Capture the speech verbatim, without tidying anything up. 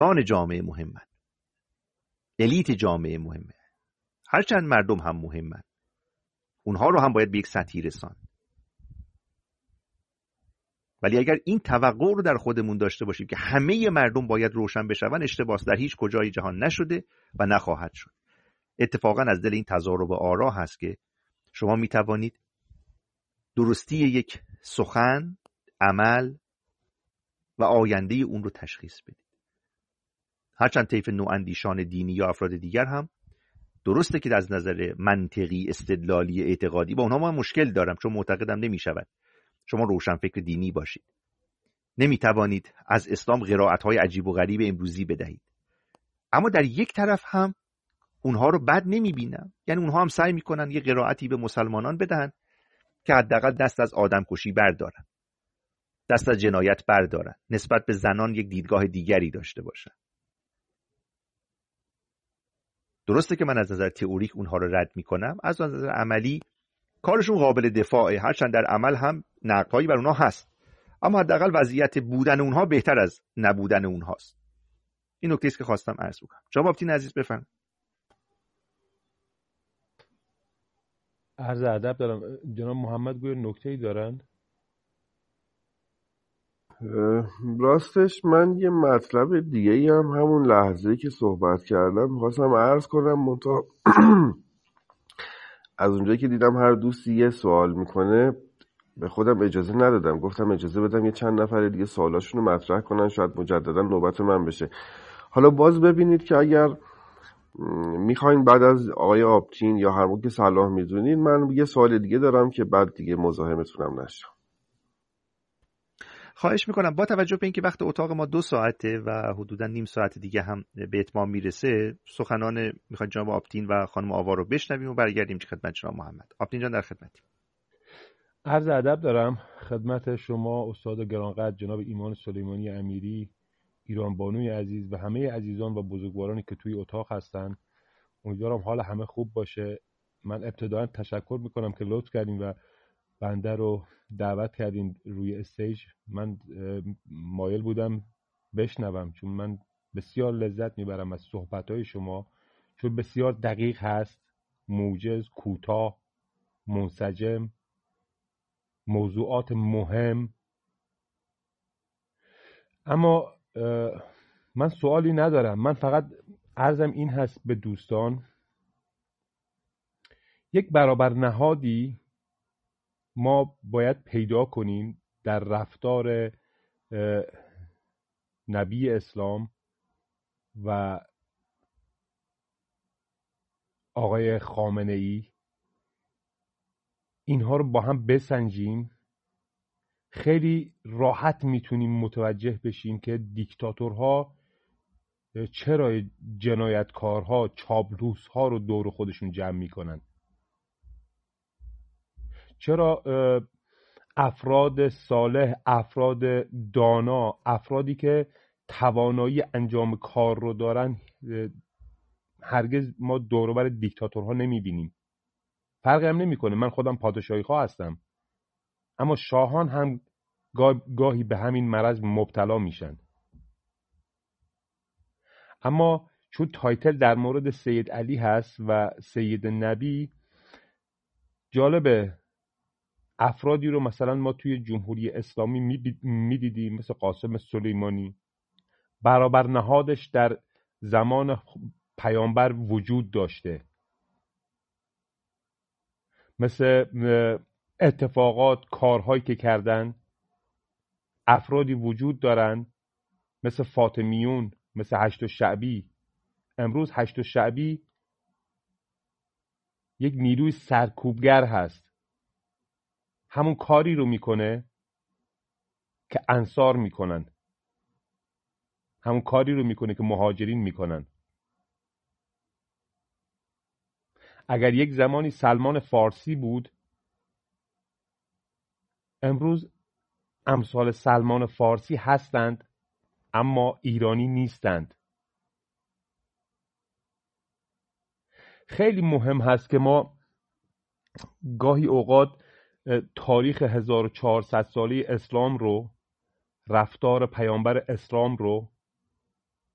آن جامعه مهمن، الیت جامعه مهمه، هرچند مردم هم مهمن، اونها رو هم باید به یک سطحی رساند. ولی اگر این توقع رو در خودمون داشته باشیم که همه مردم باید روشن بشون، اشتباهه. در هیچ کجای جهان نشده و نخواهد شد. اتفاقا از دل این تضارب آرا هست که شما می توانید درستی یک سخن، عمل و آینده اون رو تشخیص بدید. هرچند طیف نواندیشان دینی یا افراد دیگر هم درسته که از نظر منطقی، استدلالی، اعتقادی با اونها ما مشکل دارم، چون معتقدم نمی شود شما روشن فکر دینی باشید. نمی توانید از اسلام قرائت‌های عجیب و غریب امروزی بدهید. اما در یک طرف هم اونها رو بد نمی بینم. یعنی اونها هم سعی میکنن یه قرائتی به مسلمانان بدهن که حداقل دست از آدمکشی بردارن، دست از جنایت بردارن، نسبت به زنان یک دیدگاه دیگری داشته باشن. درسته که من از نظر تئوریک اونها رو رد میکنم، از نظر عملی کارشون قابل دفاعه، هرچند در عمل هم نقدهایی بر اونها هست، اما حداقل وضعیت بودن اونها بهتر از نبودن اونهاست. این نکته است که خواستم عرض بکنم. جناب آبتین عزیز بفرمایید. عرض ادب دارم. جناب محمد گویا نکته‌ای دارن؟ راستش من یه مطلب دیگه ای هم همون لحظه‌ای که صحبت کردم می‌خواستم عرض کنم، منتها از اونجایی که دیدم هر دوستی یه سوال میکنه به خودم اجازه ندادم، گفتم اجازه بدم یه چند نفر دیگه سوالاشون رو مطرح کنن، شاید مجددا نوبت من بشه. حالا باز ببینید که اگر میخواین بعد از آقای آبتین یا هر موقع که صلاح میدونین من یه سوال دیگه دارم که بعد دیگه مزاحمتونم نشم. خواهش میکنم. با توجه به اینکه وقت اتاق ما دو ساعته و حدودا نیم ساعت دیگه هم به اتمام میرسه، سخنان میخوایم جناب آبتین و خانم آوا رو بشنویم و برگردیم که خدمت جناب محمد. آبتین جان در خدمتیم. عرض ادب دارم خدمت شما استاد گرانقدر جناب ایمان سلیمانی امیری، ایران بانوی عزیز و همه عزیزان و بزرگوارانی که توی اتاق هستن. امیدوارم حال همه خوب باشه. من ابتداً تشکر میکنم که لطف کردین و بنده رو دعوت کردین روی استیج. من مایل بودم بشنوم، چون من بسیار لذت میبرم از صحبتهای شما، چون بسیار دقیق هست، موجز، کوتاه، منسجم، موضوعات مهم. اما من سوالی ندارم، من فقط عرضم این هست به دوستان، یک برابر نهادی ما باید پیدا کنیم در رفتار نبی اسلام و آقای خامنه ای. اینها رو با هم بسنجیم، خیلی راحت میتونیم متوجه بشیم که دیکتاتورها چرا جنایتکارها، چاپلوسها رو دور خودشون جمع میکنن، چرا افراد صالح، افراد دانا، افرادی که توانایی انجام کار رو دارن هرگز ما دور و بر دیکتاتورها نمیبینیم. فرقی هم نمیکنه، من خودم پادشاهی خواه هستم، اما شاهان هم گاهی به همین مرض مبتلا میشن. اما چون تایتل در مورد سید علی هست و سید نبی، جالبه افرادی رو مثلا ما توی جمهوری اسلامی میدیدیم مثل قاسم سلیمانی، برابر نهادش در زمان پیامبر وجود داشته، مثل اتفاقات، کارهایی که کردن. افرادی وجود دارن مثل فاطمیون، مثل هشت شعبی. امروز هشت شعبی یک نیروی سرکوبگر هست، همون کاری رو میکنه که انصار میکنن، همون کاری رو میکنه که مهاجرین میکنن. اگر یک زمانی سلمان فارسی بود، امروز امثال سلمان فارسی هستند اما ایرانی نیستند. خیلی مهم هست که ما گاهی اوقات تاریخ هزار و چهارصد ساله اسلام رو، رفتار پیامبر اسلام رو